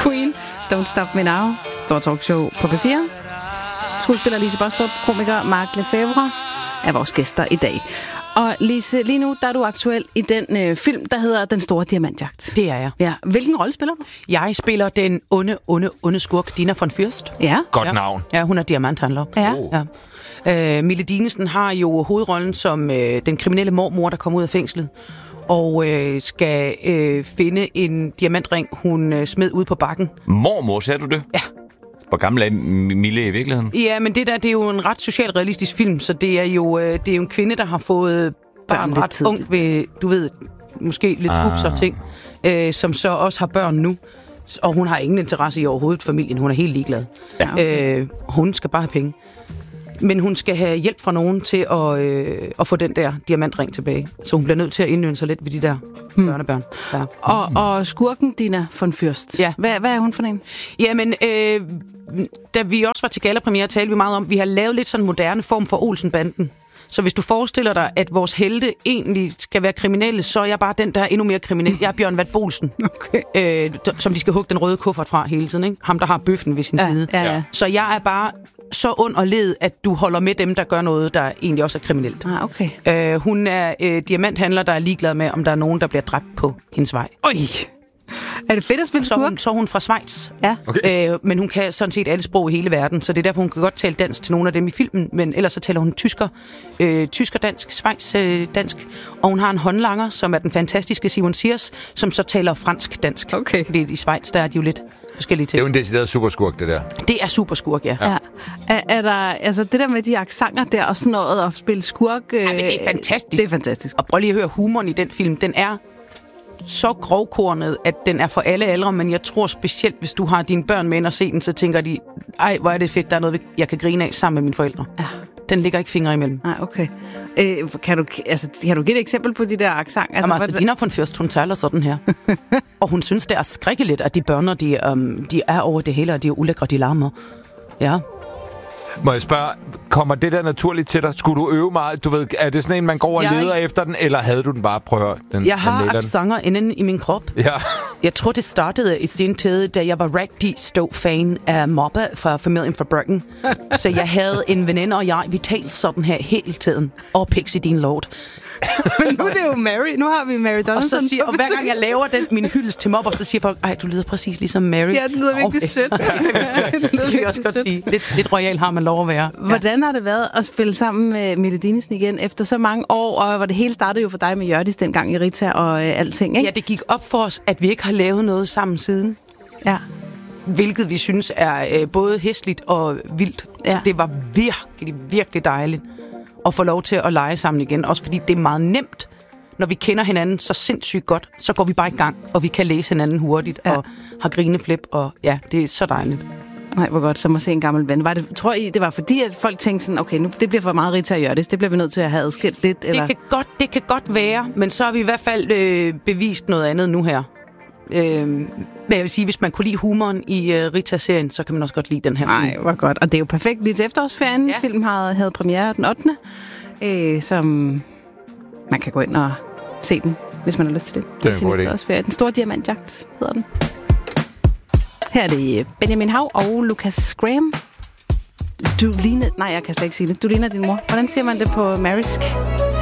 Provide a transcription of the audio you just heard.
Queen, Don't Stop Me Now. Stor talkshow på P4. Skuespiller Lise Bostrup, komiker Mark Lefebvre er vores gæster i dag. Og Lise, lige nu der er du aktuel i den film, der hedder Den Store Diamantjagt. Det er jeg. Ja. Hvilken rolle spiller du? Jeg spiller den onde skurk, Dina von Fürst. Ja. Godt navn. Ja, hun er diamanthandler. Ja. Mille Dinesen har jo hovedrollen som den kriminelle mormor, der kommer ud af fængslet. Og skal finde en diamantring, hun smed ud på bakken. Mormor, sagde du det? Ja. Hvor gammel er Mille i virkeligheden? Ja, men det er jo en ret socialrealistisk film, så det er jo en kvinde, der har fået barn ret ungt ved, du ved, måske lidt fups og ting, som så også har børn nu. Og hun har ingen interesse i overhovedet familien. Hun er helt ligeglad. Ja, okay. Hun skal bare have penge. Men hun skal have hjælp fra nogen til at få den der diamantring tilbage. Så hun bliver nødt til at indøve sig lidt ved de der børnebørn. Ja. Og skurken Dina von Fürst. Ja. Hvad er hun for en? Jamen, da vi også var til gallapremiere, talte vi meget om, vi har lavet lidt sådan en moderne form for Olsen-banden. Så hvis du forestiller dig, at vores helte egentlig skal være kriminelle, så er jeg bare den, der er endnu mere kriminel. Jeg er Bjørn Vat Bolsen, okay. Som de skal hugge den røde kuffert fra hele tiden. Ikke? Ham, der har bøffen ved sin side. Ja. Så jeg er bare så ond og led, at du holder med dem, der gør noget, der egentlig også er kriminelt. Okay. Hun er diamanthandler, der er ligeglad med, om der er nogen, der bliver dræbt på hendes vej. Oj! Er det fedt at spille skurk? Så er hun fra Schweiz. Ja. Okay. Men hun kan sådan set alle sprog i hele verden, så det er derfor, hun kan godt tale dansk til nogle af dem i filmen, men ellers så taler hun tysker-dansk, Schweiz-dansk, og hun har en håndlanger, som er den fantastiske Simon Siers, som så taler fransk-dansk. Okay. Fordi i Schweiz, der er de jo lidt forskellige ting. Det er jo en decideret superskurk, det der. Det er superskurk, ja. Er der, altså det der med de accenter der og sådan noget, at spille skurk... Ja, men det er fantastisk. Det er fantastisk. Og prøv lige at høre humoren i den film. Den er så grovkornet, at den er for alle aldre, men jeg tror specielt, hvis du har dine børn med ind og se den, så tænker de, ej, hvor er det fedt, der er noget, jeg kan grine af sammen med mine forældre. Ja. Den ligger ikke fingre imellem. Nej, okay. Kan du give et eksempel på de der accenter? Altså, Dina von Fürst, hun taler sådan her. Og hun synes, det er skrækkeligt, at de børn, de er over det hele, og de er ulækre, de larmer. Ja. Må jeg spørge, kommer det der naturligt til dig? Skulle du øve meget? Du ved, er det sådan en, man går og leder efter den, eller havde du den bare? Prøv at høre, jeg har accenter inden i min krop. Ja. Jeg tror, det startede i sin tid, da jeg var rigtig stor fan af Mobba fra Familien fra Bryggen. Så jeg havde en veninde, og vi talte sådan her hele tiden. Og Pixie Dean Lord. Men nu er det jo Mary. Nu har vi Mary Donaldson. Og hver gang jeg laver min hyldest til Mobber, så siger folk, ej, du lyder præcis ligesom Mary. Ja, det lyder virkelig sødt. Det kan jeg også godt sige. Lidt royal har man lov at være. Hvordan har det været at spille sammen med Mille Dinesen igen efter så mange år? Og hvor det hele startede jo for dig med Hjørdis dengang i Rita og alting, ikke? Ja, det gik op for os, at vi ikke har lavet noget sammen siden. Ja. Hvilket vi synes er både hæsligt og vildt. Ja. Så det var virkelig, virkelig dejligt at få lov til at lege sammen igen. Også fordi det er meget nemt, når vi kender hinanden så sindssygt godt, så går vi bare i gang, og vi kan læse hinanden hurtigt, og har grineflip, og ja, det er så dejligt. Nej, hvor godt, som at se en gammel ven. Tror I, det var fordi, at folk tænkte sådan, okay, nu det bliver for meget Rita og Hjørdis, det bliver vi nødt til at have adskilt lidt, eller? Det kan godt være, men så har vi i hvert fald bevist noget andet nu her. Men jeg vil sige, hvis man kunne lide humoren i Rita-serien, så kan man også godt lide den her. Nej, hvor godt. Og det er jo perfekt lige til efterårsferien. Ja. Filmen havde premiere den 8. Som man kan gå ind og se den, hvis man har lyst til det. Det er en god idé. Den Store Diamantjagt hedder den. Her er det Benjamin Hav og Lucas Graham. Du ligner... Nej, jeg kan slet ikke sige det. Du ligner din mor. Hvordan siger man det på marisk?